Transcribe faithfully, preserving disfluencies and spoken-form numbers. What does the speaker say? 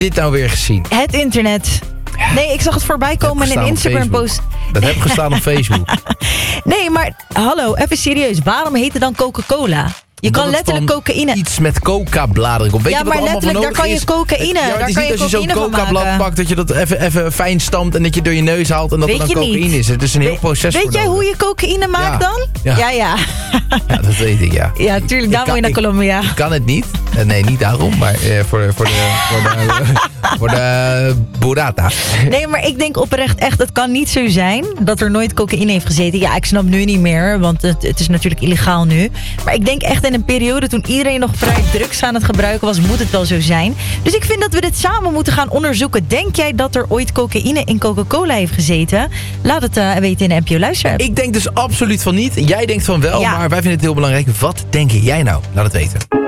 Dit nou weer gezien? Het internet. Nee, ik zag het voorbij komen in een Instagram-post. Dat heb gestaan op Facebook. Nee, maar hallo, even serieus. Waarom heet het dan Coca-Cola? Je Omdat kan letterlijk cocaïne... Iets met coca-bladeren komt. Weet ja, je wat maar er allemaal letterlijk, voor daar nodig kan je is? cocaïne. Ja, daar het is kan niet je als je zo'n cocaïne van coca-blad maken. pakt, dat je dat even, even fijn stampt en dat je door je neus haalt en dat Weet er je dan cocaïne niet? is. Het is een heel We- proces Weet voor jij nodig. hoe je cocaïne maakt Ja. dan? Ja. Ja, ja. Ja, dat weet ik, ja. Ja, tuurlijk. Ik Daar kan- moet je naar ik- Colombia. Ik kan het niet. Eh, nee, niet daarom, maar eh, voor, voor de, voor de, voor de burrata. Nee, maar ik denk oprecht echt, het kan niet zo zijn dat er nooit cocaïne heeft gezeten. Ja, ik snap nu niet meer, want het, het is natuurlijk illegaal nu. Maar ik denk echt in een periode toen iedereen nog vrij drugs aan het gebruiken was, moet het wel zo zijn. Dus ik vind dat we dit samen moeten gaan onderzoeken. Denk jij dat er ooit cocaïne in Coca-Cola heeft gezeten? Laat het uh, weten in de N P O Luisterapp. Ik denk dus absoluut van niet. Jij denkt van wel, Ja. maar wij vinden het heel belangrijk. Wat denk jij nou? Laat het weten.